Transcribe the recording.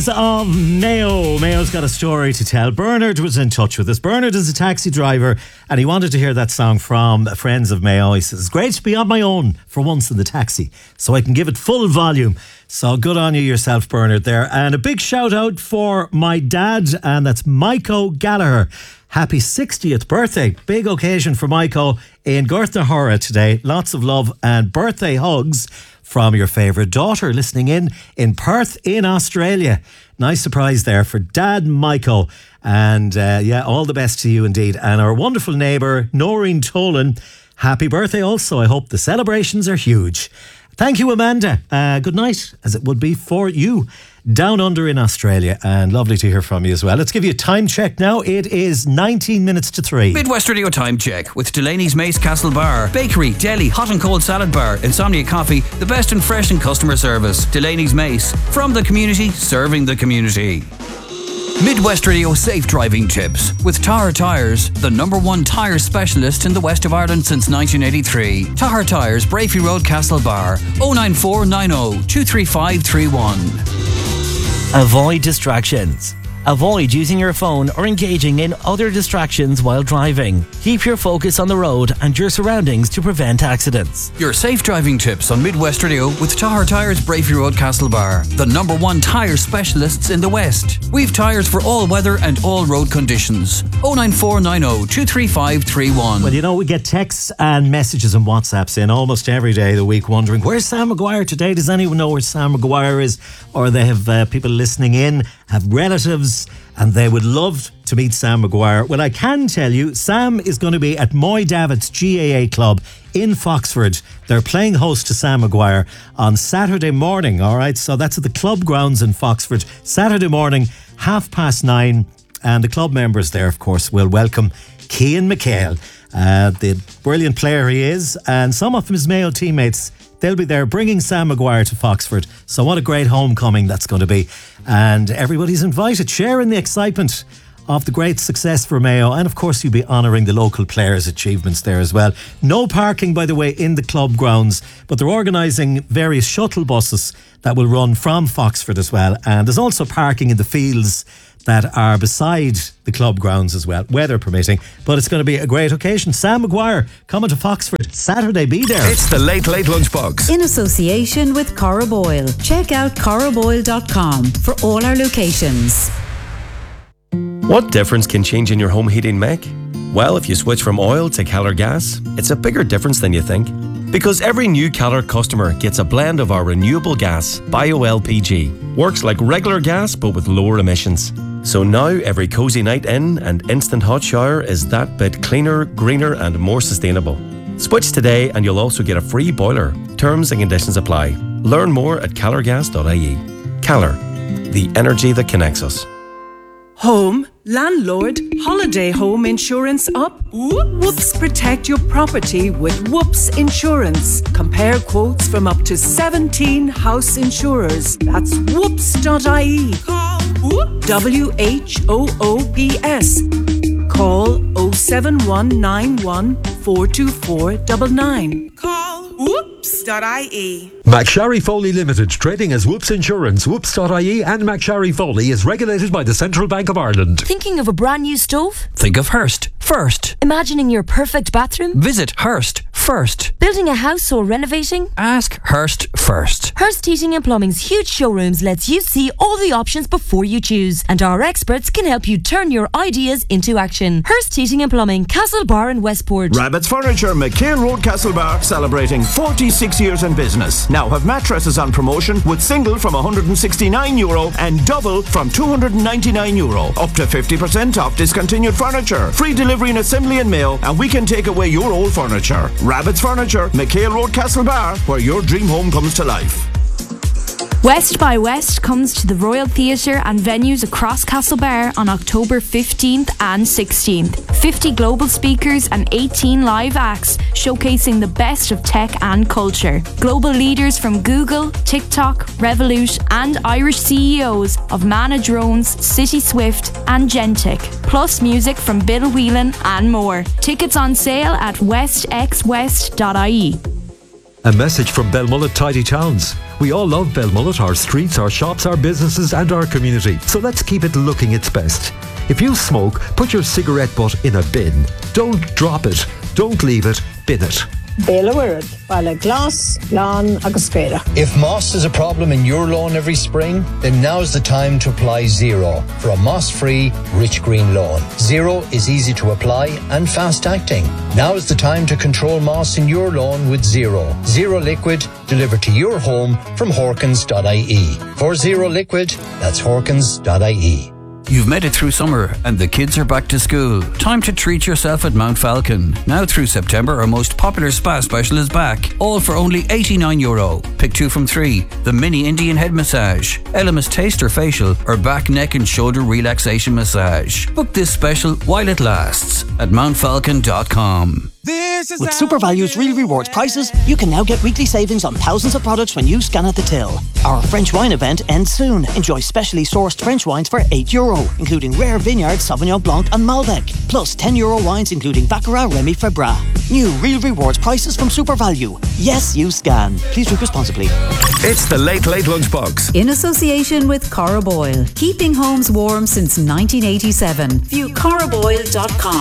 Of Mayo. Mayo's got a story to tell. Bernard was in touch with us. Bernard is a taxi driver and he wanted to hear that song from Friends of Mayo. He says, it's great to be on my own for once in the taxi so I can give it full volume. So good on you yourself, Bernard, there. And a big shout out for my dad, and that's Maiko Gallagher. Happy 60th birthday. Big occasion for Maiko in Gortnahora today. Lots of love and birthday hugs from your favourite daughter listening in Perth in Australia. Nice surprise there for Dad Maiko. And all the best to you indeed. And our wonderful neighbour Noreen Tolan, happy birthday also. I hope the celebrations are huge. Thank you, Amanda. Good night, as it would be for you down under in Australia, and lovely to hear from you as well. Let's give you a time check now. It is 19 minutes to 3. Midwest Radio time check with Delaney's Mace Castle Bar, bakery, deli, hot and cold salad bar, Insomnia Coffee, the best in fresh and customer service. Delaney's Mace, from the community, serving the community. Midwest Radio safe driving tips with Tahar Tyres, the #1 tyre specialist in the west of Ireland since 1983. Tahar Tyres, Brafey Road, Castlebar, 09490 23531. Avoid distractions. Avoid using your phone or engaging in other distractions while driving. Keep your focus on the road and your surroundings to prevent accidents. Your safe driving tips on Midwest Radio with Tahar Tyres, Brafey Road, Castlebar, the #1 tyre specialists in the West. We've tyres for all weather and all road conditions. 09490 23531. Well, you know, we get texts and messages and WhatsApps in almost every day of the week wondering, where's Sam Maguire today? Does anyone know where Sam Maguire is? Or they have people listening in, have relatives, and they would love to meet Sam Maguire. Well, I can tell you, Sam is going to be at Moy Davitt's GAA Club in Foxford. They're playing host to Sam Maguire on Saturday morning, all right? So that's at the club grounds in Foxford. Saturday morning, 9:30. And the club members there, of course, will welcome Cian McHale, the brilliant player he is, and some of his Mayo teammates. They'll be there bringing Sam Maguire to Foxford. So what a great homecoming that's going to be. And everybody's invited, sharing the excitement of the great success for Mayo. And of course, you'll be honouring the local players' achievements there as well. No parking, by the way, in the club grounds, but they're organising various shuttle buses that will run from Foxford as well. And there's also parking in the fields that are beside the club grounds as well, weather permitting. But it's going to be a great occasion. Sam Maguire coming to Foxford Saturday. Be there. It's the Late Late Lunchbox in association with Corrib Oil. Check out corriboil.com for all our locations. What difference can changing your home heating make? Well, if you switch from oil to Keller Gas, it's a bigger difference than you think. Because every new Keller customer gets a blend of our renewable gas, Bio-LPG. Works like regular gas but with lower emissions. So now every cosy night in and instant hot shower is that bit cleaner, greener and more sustainable. Switch today and you'll also get a free boiler. Terms and conditions apply. Learn more at kellergas.ie. Keller, the energy that connects us. Home, landlord, holiday home insurance up? Whoops, protect your property with Whoops Insurance. Compare quotes from up to 17 house insurers. That's whoops.ie. Call WHOOPS. Call 07191 424 99. Call whoops.ie. McSharry Foley Limited, trading as Whoops Insurance, whoops.ie, and McSharry Foley is regulated by the Central Bank of Ireland. Thinking of a brand new stove? Think of Hearst first. Imagining your perfect bathroom? Visit Hearst first. Building a house or renovating? Ask Hearst first. Hearst Heating and Plumbing's huge showrooms lets you see all the options before you choose, and our experts can help you turn your ideas into action. Hearst Heating and Plumbing, Castlebar and Westport. Rabbit's Furniture, McHale Road, Castlebar, celebrating 46 years in business. Now have mattresses on promotion with single from €169 and double from €299. Up to 50% off discontinued furniture. Free delivery and assembly in Mayo, and we can take away your old furniture. Rabbit's Furniture, McHale Road, Castlebar, where your dream home comes to life. West by West comes to the Royal Theatre and venues across Castlebar on October 15th and 16th. 50 global speakers and 18 live acts showcasing the best of tech and culture. Global leaders from Google, TikTok, Revolut and Irish CEOs of Mana Drones, City Swift and Gentic. Plus music from Bill Whelan and more. Tickets on sale at westxwest.ie. A message from Belmullet Tidy Towns. We all love Belmullet, our streets, our shops, our businesses and our community. So let's keep it looking its best. If you smoke, put your cigarette butt in a bin. Don't drop it. Don't leave it. Bin it. Béla Wirad, Bala Glas, Lan agus Spera. If moss is a problem in your lawn every spring, then now's the time to apply Zero for a moss-free, rich green lawn. Zero is easy to apply and fast-acting. Now is the time to control moss in your lawn with Zero. Zero Liquid delivered to your home from Horkins.ie. For Zero Liquid, that's Horkins.ie. You've made it through summer and the kids are back to school. Time to treat yourself at Mount Falcon. Now through September, our most popular spa special is back. All for only €89. Pick 2 from 3. The mini Indian head massage, Elemis taster facial, or back, neck and shoulder relaxation massage. Book this special while it lasts at mountfalcon.com. With SuperValue's Real Rewards prices, you can now get weekly savings on thousands of products when you scan at the till. Our French wine event ends soon. Enjoy specially sourced French wines for €8, including rare vineyard Sauvignon Blanc and Malbec, plus €10 wines including Baccarat, Remy Febra. New Real Rewards prices from SuperValue. Yes, you scan. Please drink responsibly. It's the Late Late Lunchbox. In association with Cora Boyle. Keeping homes warm since 1987. View coraboyle.com.